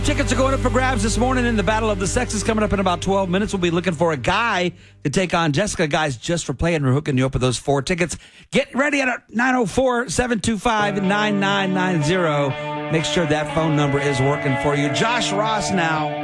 Tickets are going up for grabs this morning in the Battle of the Sexes coming up in about 12 minutes. We'll be looking for a guy to take on Jessica. Guys, just for playing, we're hooking you up with those 4 tickets. Get ready at 904-725-9990. Make sure that phone number is working for you. Josh Ross now.